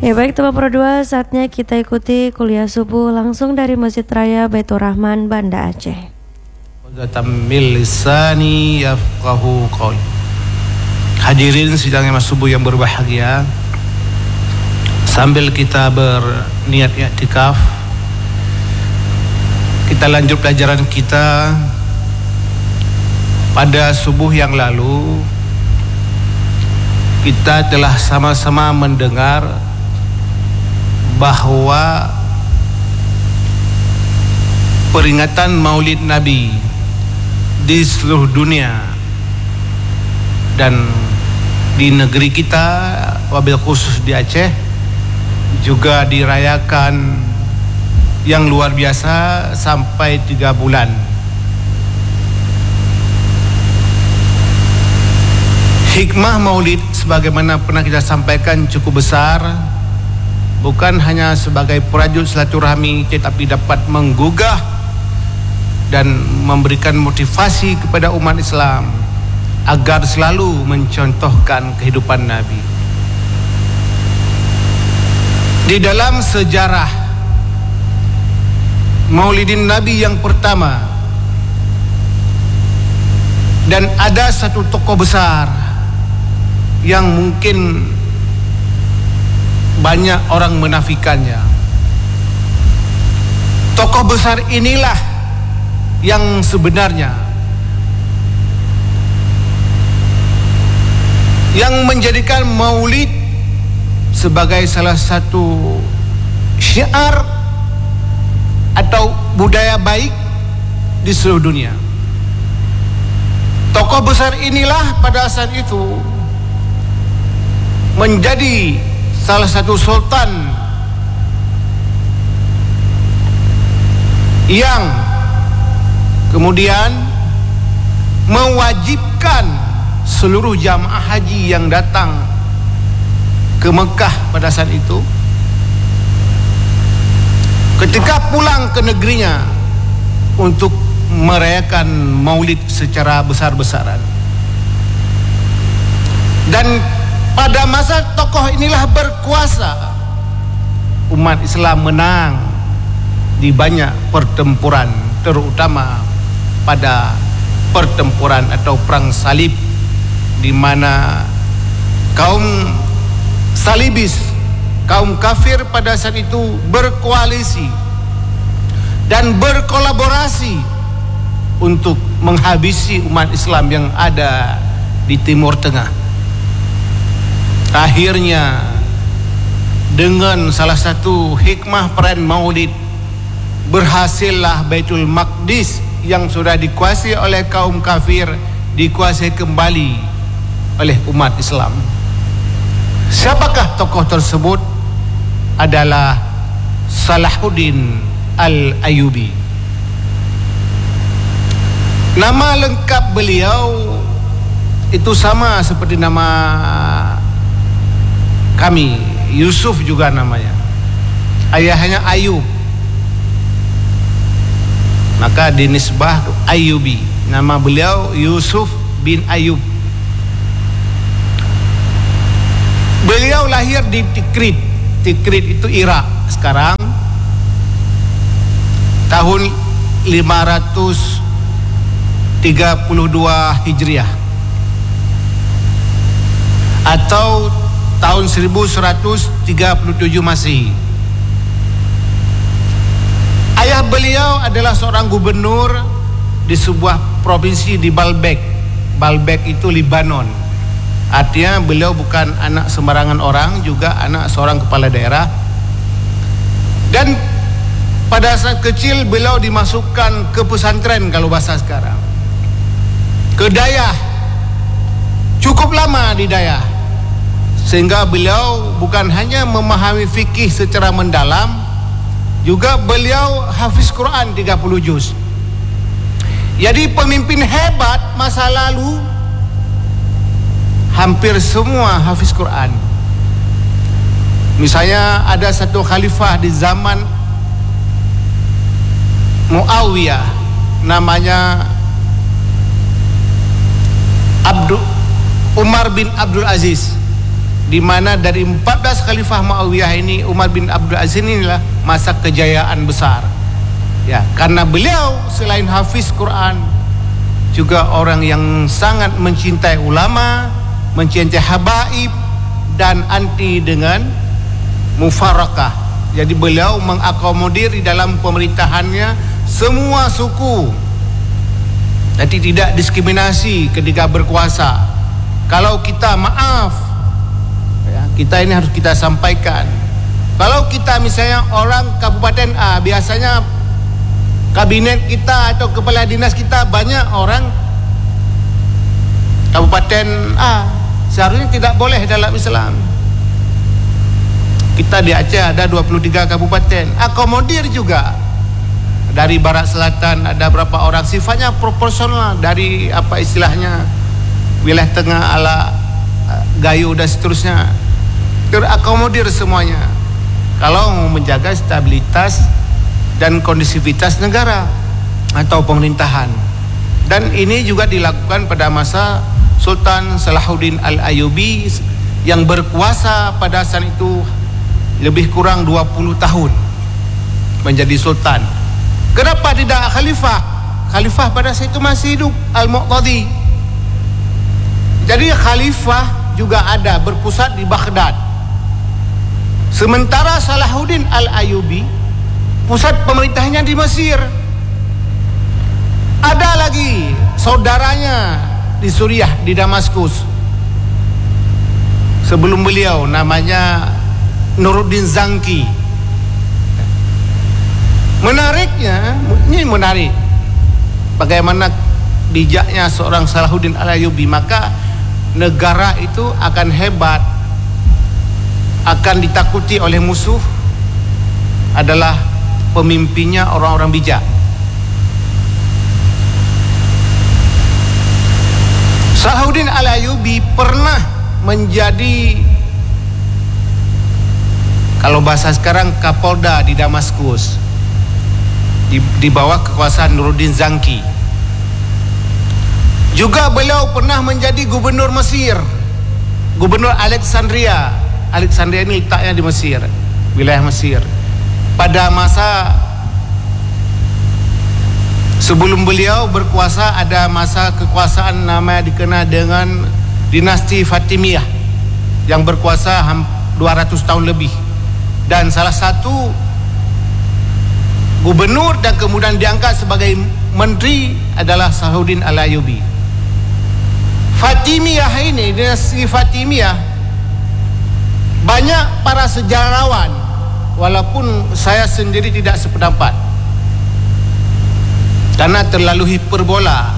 Ya baik teman Pro 2, saatnya kita ikuti kuliah subuh langsung dari Masjid Raya Baitur Rahman, Banda Aceh. Zatamil lisani yafqahu qauli. Hadirin sidang Imam subuh yang berbahagia, sambil kita berniat i'tikaf, kita lanjut pelajaran kita. Pada subuh yang lalu kita telah sama-sama mendengar bahwa peringatan Maulid Nabi di seluruh dunia dan di negeri kita, wabil khusus di Aceh, juga dirayakan yang luar biasa sampai 3 bulan. Hikmah Maulid sebagaimana pernah kita sampaikan cukup besar, bukan hanya sebagai prajurit silaturahmi, tetapi dapat menggugah dan memberikan motivasi kepada umat Islam agar selalu mencontohkan kehidupan Nabi. Di dalam sejarah Maulidin Nabi yang pertama, dan ada satu tokoh besar yang mungkin banyak orang menafikannya. Tokoh besar inilah yang sebenarnya yang menjadikan Maulid sebagai salah satu syiar atau budaya baik di seluruh dunia. Tokoh besar inilah pada saat itu menjadi salah satu sultan yang kemudian mewajibkan seluruh jamaah haji yang datang ke Mekah pada saat itu, ketika pulang ke negerinya, untuk merayakan Maulid secara besar-besaran. Dan pada masa tokoh inilah berkuasa, umat Islam menang di banyak pertempuran, terutama pada pertempuran atau perang salib, di mana kaum salibis, kaum kafir pada saat itu berkoalisi dan berkolaborasi untuk menghabisi umat Islam yang ada di Timur Tengah. Akhirnya dengan salah satu hikmah perayaan Maulid, berhasillah Baitul Maqdis yang sudah dikuasai oleh kaum kafir dikuasai kembali oleh umat Islam. Siapakah tokoh tersebut? Adalah Salahuddin Al-Ayyubi. Nama lengkap beliau itu sama seperti nama kami, Yusuf juga namanya. Ayahnya Ayub, maka dinisbah Ayyubi. Nama beliau Yusuf bin Ayub. Beliau lahir di Tikrit. Tikrit itu Irak sekarang, tahun 532 Hijriah atau tahun 1137 Masehi. Ayah beliau adalah seorang gubernur di sebuah provinsi di Baalbek. Baalbek itu Libanon. Artinya beliau bukan anak sembarangan orang, juga anak seorang kepala daerah. Dan pada saat kecil beliau dimasukkan ke pesantren, kalau bahasa sekarang, ke Dayah. Cukup lama di Dayah, sehingga beliau bukan hanya memahami fikih secara mendalam, juga beliau hafiz Quran 30 juz. Jadi pemimpin hebat masa lalu hampir semua hafiz Quran. Misalnya ada satu khalifah di zaman Muawiyah, namanya Umar bin Abdul Aziz. di mana dari 14 khalifah Muawiyah ini, Umar bin Abdul Aziz inilah masa kejayaan besar. Ya, karena beliau selain hafiz Quran juga orang yang sangat mencintai ulama, mencintai habaib dan anti dengan mufarakah. Jadi beliau mengakomodir di dalam pemerintahannya semua suku. Jadi tidak diskriminasi ketika berkuasa. Kalau kita maaf, ya, kita ini harus kita sampaikan. Kalau kita misalnya orang Kabupaten A, biasanya kabinet kita atau kepala dinas kita banyak orang Kabupaten A, seharusnya tidak boleh dalam Islam. Kita di Aceh ada 23 kabupaten, akomodir juga. Dari barat selatan ada berapa orang, sifatnya proporsional. Dari apa istilahnya, wilayah tengah ala Gayo dan seterusnya, terakomodir semuanya. Kalau mau menjaga stabilitas dan kondisivitas negara atau pemerintahan. Dan ini juga dilakukan pada masa Sultan Salahuddin Al-Ayyubi yang berkuasa pada saat itu lebih kurang 20 tahun menjadi sultan. Kenapa tidak khalifah? Khalifah pada saat itu masih hidup, Al-Muqtadi. Jadi khalifah juga ada berpusat di Baghdad. Sementara Salahuddin Al-Ayyubi pusat pemerintahnya di Mesir. Ada lagi saudaranya di Suriah, di Damaskus. Sebelum beliau, namanya Nuruddin Zanki. Menariknya, ini menarik bagaimana bijaknya seorang Salahuddin Al-Ayyubi. Maka negara itu akan hebat, akan ditakuti oleh musuh adalah pemimpinnya orang-orang bijak. Salahuddin Al-Ayyubi pernah menjadi, kalau bahasa sekarang, Kapolda di Damaskus, di bawah kekuasaan Nuruddin Zanki. Juga beliau pernah menjadi gubernur Mesir, gubernur Alexandria. Alexandria ini letaknya di Mesir, wilayah Mesir. Pada masa sebelum beliau berkuasa, ada masa kekuasaan namanya dikenal dengan dinasti Fatimiyah yang berkuasa 200 tahun lebih. Dan salah satu gubernur dan kemudian diangkat sebagai menteri adalah Salahuddin Al-Ayyubi. Fatimiyah ini, dinasti Fatimiyah, banyak para sejarawan, walaupun saya sendiri tidak sependapat karena terlalu hiperbola.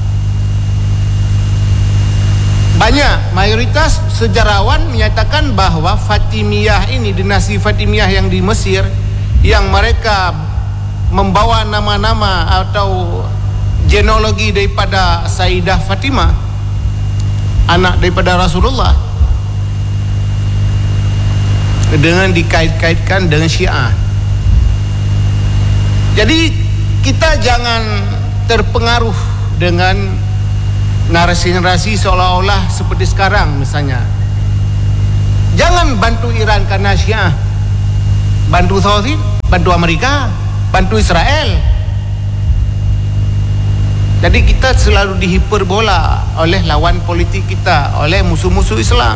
Banyak, mayoritas sejarawan menyatakan bahwa Fatimiyah ini, dinasti Fatimiyah yang di Mesir, yang mereka membawa nama-nama atau genealogi daripada Sayyidah Fatimah, anak daripada Rasulullah, dengan dikait-kaitkan dengan Syiah. Jadi kita jangan terpengaruh dengan narasi-narasi seolah-olah seperti sekarang misalnya. Jangan bantu Iran karena Syiah, bantu Saudi, bantu Amerika, bantu Israel. Jadi kita selalu dihiperbola oleh lawan politik kita, oleh musuh-musuh Islam.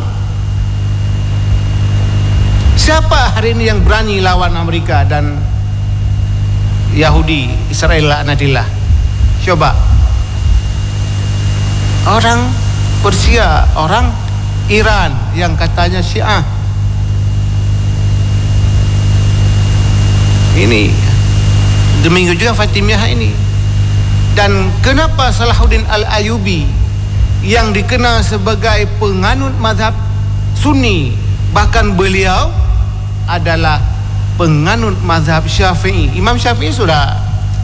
Siapa hari ini yang berani lawan Amerika dan Yahudi, Israel laknatillah? Coba. Orang Persia, orang Iran yang katanya Syiah. Ini demikian juga Fatimiyah ini. Dan kenapa Salahuddin Al-Ayyubi yang dikenal sebagai penganut mazhab Sunni, bahkan beliau adalah penganut mazhab Syafi'i. Imam Syafi'i sudah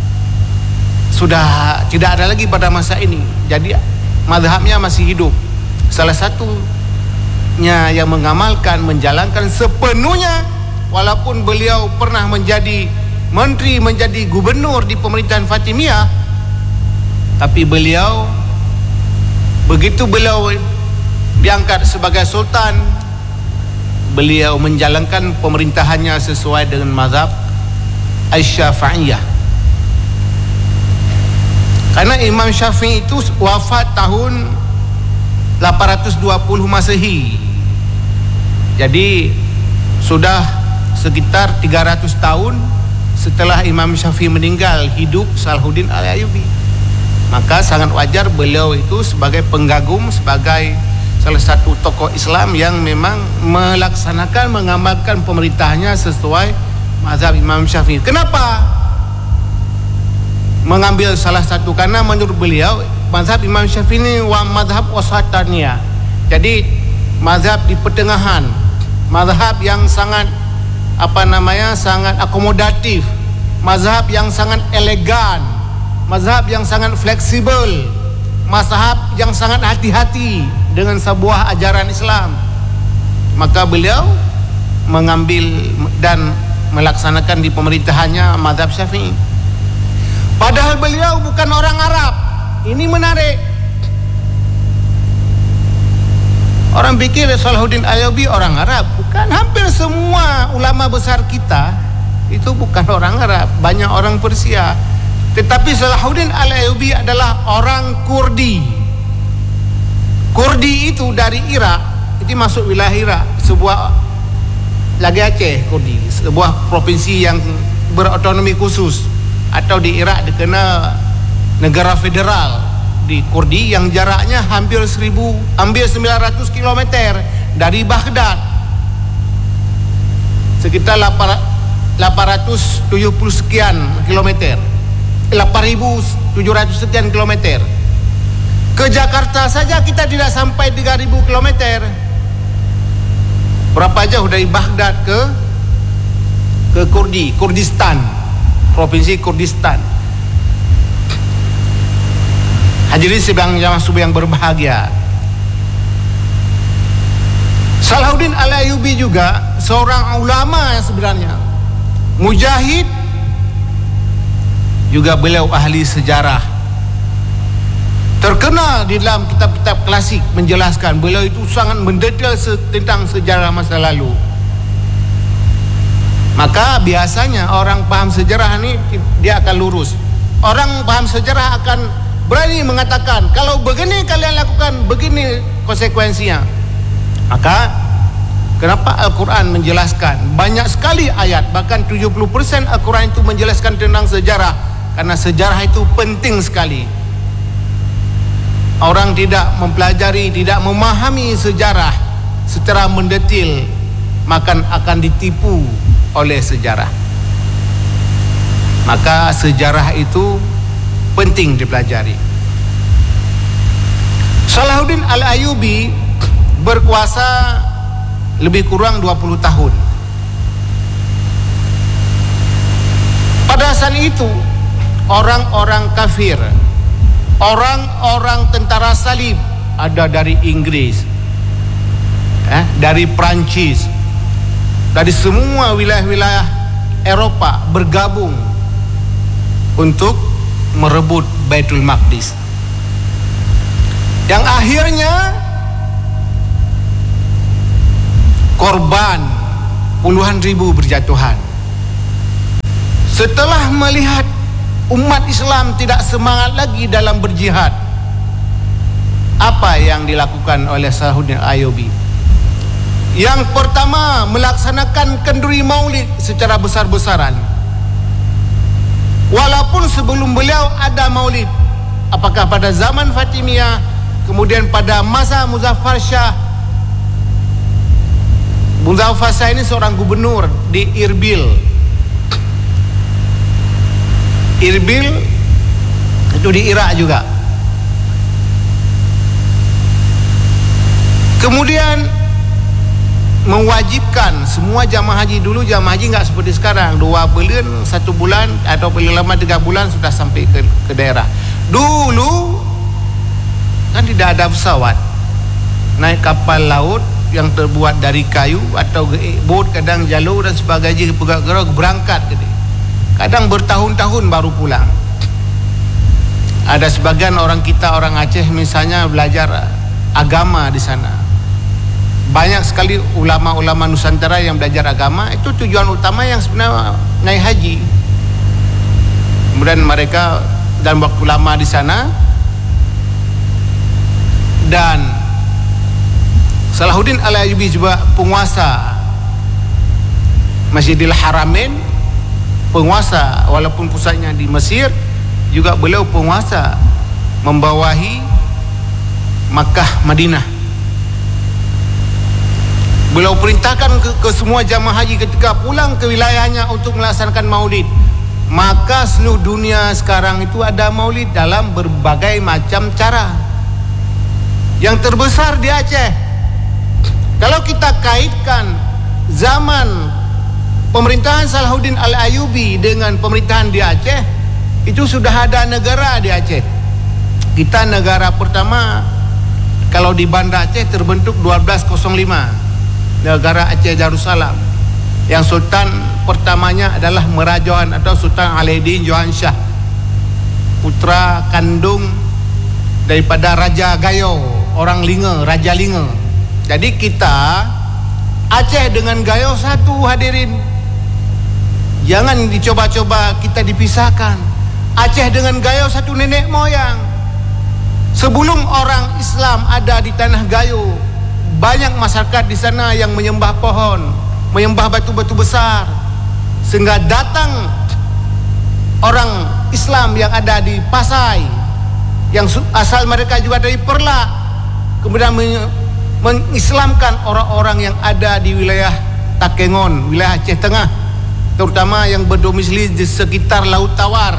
tidak ada lagi pada masa ini. Jadi mazhabnya masih hidup. Salah satunya yang mengamalkan, menjalankan sepenuhnya, walaupun beliau pernah menjadi menteri, menjadi gubernur di pemerintahan Fatimiyah, tapi beliau, begitu beliau diangkat sebagai sultan, beliau menjalankan pemerintahannya sesuai dengan mazhab Asy-Syafi'iyah. Karena Imam Syafi'i itu wafat tahun 820 Masehi. Jadi sudah sekitar 300 tahun setelah Imam Syafi'i meninggal, hidup Salahuddin Al-Ayyubi. Maka sangat wajar beliau itu sebagai penggagum, sebagai salah satu tokoh Islam yang memang melaksanakan, mengamalkan pemerintahnya sesuai mazhab Imam Syafi'i. Kenapa mengambil salah satu? Karena menurut beliau mazhab Imam Syafi'i ini mazhab wasataniyah. Jadi mazhab di pertengahan, mazhab yang sangat sangat akomodatif, mazhab yang sangat elegan, mazhab yang sangat fleksibel, mazhab yang sangat hati-hati dengan sebuah ajaran Islam. Maka beliau mengambil dan melaksanakan di pemerintahannya mazhab Syafi'i. Padahal beliau bukan orang Arab. Ini menarik. Orang pikir Salahuddin Al-Ayyubi orang Arab. Bukan, hampir semua ulama besar kita itu bukan orang Arab, banyak orang Persia. Tetapi Salahuddin Al-Ayyubi adalah orang Kurdi. Kurdi itu dari Irak, itu masuk wilayah Irak, sebuah lagi Aceh. Kurdi sebuah provinsi yang berotonomi khusus, atau di Irak dikenal negara federal. Di Kurdi yang jaraknya hampir 900 km dari Baghdad, sekitar 870 sekian kilometer, 8.700 sekian kilometer. Ke Jakarta saja kita tidak sampai 3.000 km. Berapa jauh dari Baghdad ke Kurdistan, provinsi Kurdistan. Hadirin yang berbahagia, Salahuddin Al-Ayyubi juga seorang ulama yang sebenarnya mujahid, juga beliau ahli sejarah. Terkenal di dalam kitab-kitab klasik menjelaskan, beliau itu sangat mendetail tentang sejarah masa lalu. Maka biasanya orang paham sejarah ini dia akan lurus. Orang paham sejarah akan berani mengatakan, kalau begini kalian lakukan, begini konsekuensinya. Maka kenapa Al-Quran menjelaskan banyak sekali ayat, bahkan 70% Al-Quran itu menjelaskan tentang sejarah, karena sejarah itu penting sekali. Orang tidak mempelajari, tidak memahami sejarah secara mendetil, maka akan ditipu oleh sejarah. Maka sejarah itu penting dipelajari. Salahuddin Al-Ayyubi berkuasa lebih kurang 20 tahun. Pada saat itu orang-orang kafir, orang-orang tentara salib, ada dari Inggris, dari Prancis, dari semua wilayah-wilayah Eropa bergabung untuk merebut Baitul Maqdis, yang akhirnya korban puluhan ribu berjatuhan. Setelah melihat umat Islam tidak semangat lagi dalam berjihad, apa yang dilakukan oleh Salahuddin Al-Ayyubi? Yang pertama, melaksanakan kenduri maulid secara besar-besaran. Walaupun sebelum beliau ada maulid, apakah pada zaman Fatimiyah, kemudian pada masa Muzaffar Shah. Muzaffar Shah ini seorang gubernur di Irbil. Irbil itu di Irak juga. Kemudian mewajibkan semua jamaah haji. Dulu jamaah haji enggak seperti sekarang 2 bulan, 1 bulan, atau paling lama 3 bulan sudah sampai ke daerah. Dulu kan tidak ada pesawat, naik kapal laut yang terbuat dari kayu atau bot, kadang jalur dan sebagainya, berangkat gitu. Kadang bertahun-tahun baru pulang. Ada sebagian orang kita, orang Aceh misalnya, belajar agama di sana, banyak sekali ulama-ulama Nusantara yang belajar agama. Itu tujuan utama yang sebenarnya naik haji. Kemudian mereka dan waktu lama di sana, dan Salahuddin Al-Ayyubi juga penguasa Masjidil Haramain, penguasa walaupun pusatnya di Mesir, juga beliau penguasa membawahi Makkah, Madinah. Beliau perintahkan ke semua jamaah haji ketika pulang ke wilayahnya untuk melaksanakan maulid. Maka seluruh dunia sekarang itu ada maulid dalam berbagai macam cara. Yang terbesar di Aceh. Kalau kita kaitkan zaman pemerintahan Salahuddin Al-Ayyubi dengan pemerintahan di Aceh, itu sudah ada negara di Aceh. Kita negara pertama kalau di Banda Aceh terbentuk 1205. Negara Aceh Darussalam, yang sultan pertamanya adalah Merajohan atau Sultan Alaeddin Johan Shah, putra kandung daripada Raja Gayo, orang Linga, Raja Linga. Jadi kita Aceh dengan Gayo satu, hadirin. Jangan dicoba-coba kita dipisahkan. Aceh dengan Gayo satu nenek moyang. Sebelum orang Islam ada di tanah Gayo, banyak masyarakat di sana yang menyembah pohon, menyembah batu-batu besar, sehingga datang orang Islam yang ada di Pasai, yang asal mereka juga dari Perlak, kemudian mengislamkan orang-orang yang ada di wilayah Takengon, wilayah Aceh Tengah, terutama yang berdomisili di sekitar Laut Tawar.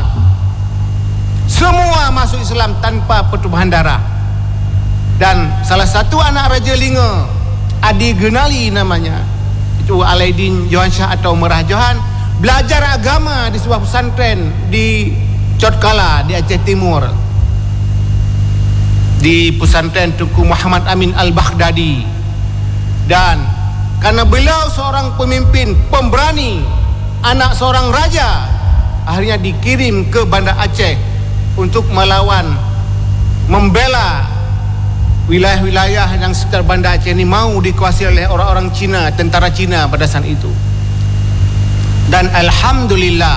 Semua masuk Islam tanpa pertumpahan darah. Dan salah satu anak Raja Linga, Adi Genali namanya, itu Alaeddin Johan Shah atau Merah Johan, belajar agama di sebuah pesantren di Cotkala di Aceh Timur, di pesantren Tunku Muhammad Amin Al-Baghdadi. Dan karena beliau seorang pemimpin pemberani, anak seorang raja, akhirnya dikirim ke Banda Aceh untuk melawan, membela wilayah-wilayah yang sekitar Banda Aceh ini mau dikuasai oleh orang-orang Cina, tentara Cina pada saat itu. Dan alhamdulillah,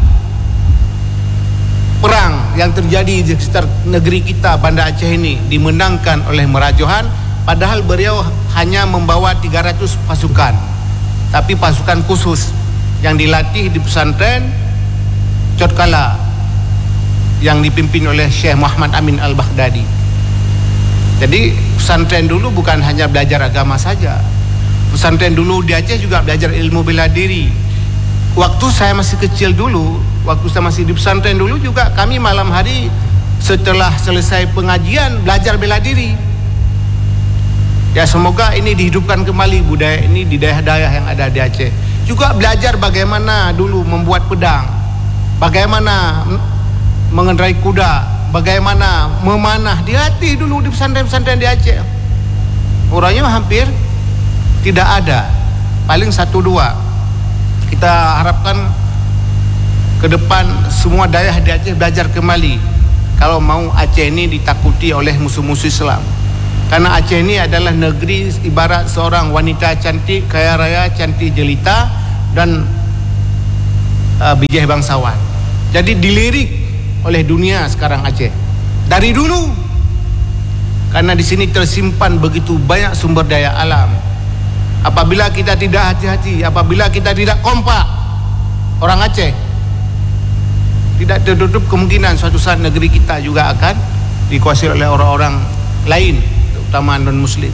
perang yang terjadi di sekitar negeri kita Banda Aceh ini dimenangkan oleh Merajohan, padahal beliau hanya membawa 300 pasukan, tapi pasukan khusus yang dilatih di pesantren Cotkala yang dipimpin oleh Syekh Muhammad Amin Al-Baghdadi. Jadi pesantren dulu bukan hanya belajar agama saja. Pesantren dulu di Aceh juga belajar ilmu bela diri. Waktu saya masih kecil dulu, waktu saya masih di pesantren dulu juga, kami malam hari setelah selesai pengajian belajar bela diri. Ya, semoga ini dihidupkan kembali budaya ini di daerah-daerah yang ada di Aceh. Juga belajar bagaimana dulu membuat pedang, bagaimana mengendarai kuda, bagaimana memanah, dilatih dulu di pesantren-pesantren di Aceh. Orangnya hampir tidak ada, paling 1-2. Kita harapkan ke depan semua daerah di Aceh belajar kembali, kalau mau Aceh ini ditakuti oleh musuh-musuh Islam. Karena Aceh ini adalah negeri ibarat seorang wanita cantik, kaya raya, cantik jelita, dan bijih bangsawan. Jadi dilirik oleh dunia sekarang Aceh dari dulu, karena di sini tersimpan begitu banyak sumber daya alam. Apabila kita tidak hati-hati, apabila kita tidak kompak, orang Aceh, tidak tertutup kemungkinan suatu saat negeri kita juga akan dikuasai oleh orang-orang lain, terutama non-muslim.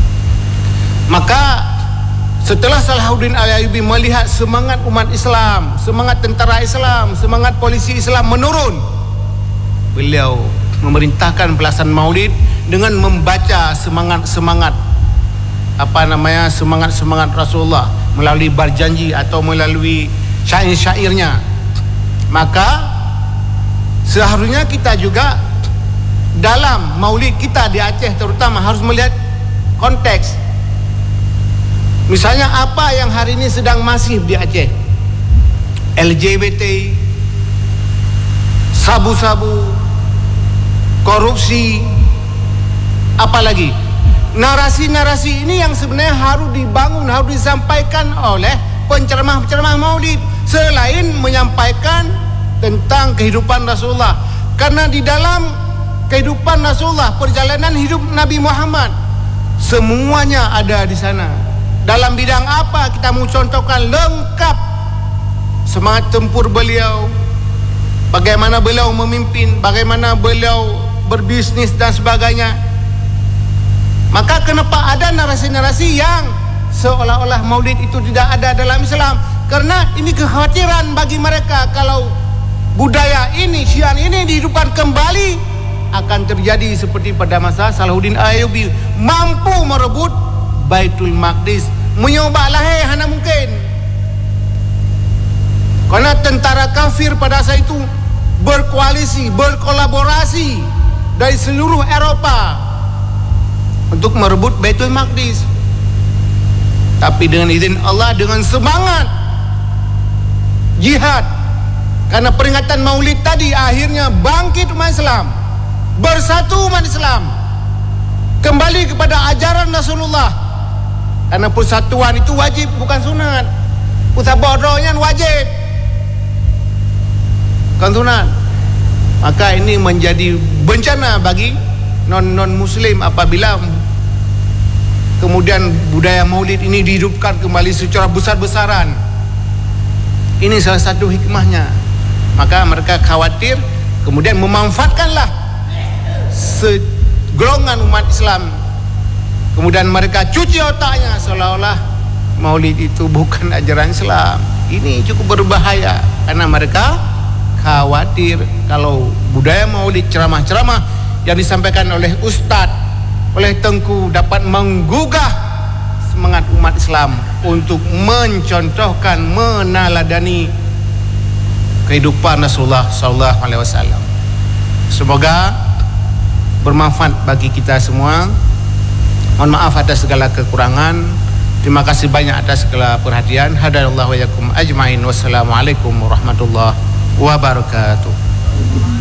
Maka setelah Salahuddin Al-Ayyubi melihat semangat umat Islam, semangat tentara Islam, semangat polisi Islam menurun, beliau memerintahkan pelaksanaan maulid dengan membaca semangat-semangat semangat Rasulullah melalui berjanji atau melalui syair-syairnya. Maka seharusnya kita juga dalam maulid kita di Aceh terutama harus melihat konteks. Misalnya apa yang hari ini sedang masif di Aceh, LGBT, sabu-sabu, korupsi, apalagi narasi-narasi ini yang sebenarnya harus dibangun, harus disampaikan oleh penceramah-penceramah maulid, selain menyampaikan tentang kehidupan Rasulullah. Karena di dalam kehidupan Rasulullah, perjalanan hidup Nabi Muhammad, semuanya ada di sana. Dalam bidang apa kita mau contohkan lengkap semangat tempur beliau, bagaimana beliau memimpin, bagaimana beliau berbisnis dan sebagainya. Maka kenapa ada narasi-narasi yang seolah-olah maulid itu tidak ada dalam Islam? Karena ini kekhawatiran bagi mereka, kalau budaya ini, syiar ini dihidupkan kembali, akan terjadi seperti pada masa Salahuddin Ayyubi, mampu merebut Baitul Maqdis. Menyoba lahir hana mungkin, karena tentara kafir pada saat itu berkoalisi, berkolaborasi dari seluruh Eropa untuk merebut Baitul Maqdis. Tapi dengan izin Allah, dengan semangat jihad, karena peringatan maulid tadi, akhirnya bangkit umat Islam, bersatu umat Islam, kembali kepada ajaran Rasulullah. Karena persatuan itu wajib, bukan sunat. Musabarohnya wajib, bukan sunat. Maka ini menjadi bencana bagi non muslim apabila kemudian budaya maulid ini dihidupkan kembali secara besar-besaran. Ini salah satu hikmahnya. Maka mereka khawatir, kemudian memanfaatkanlah segolongan umat Islam, kemudian mereka cuci otaknya seolah-olah maulid itu bukan ajaran Islam. Ini cukup berbahaya, karena mereka khawatir kalau budaya maulid, ceramah-ceramah yang disampaikan oleh ustadz, oleh tengku, dapat menggugah semangat umat Islam untuk mencontohkan, meneladani kehidupan Rasulullah SAW. Semoga bermanfaat bagi kita semua. Mohon maaf atas segala kekurangan. Terima kasih banyak atas segala perhatian. Hadanallahu wa iyyakum ajmain. Wassalamualaikum warahmatullahi wabarakatuh.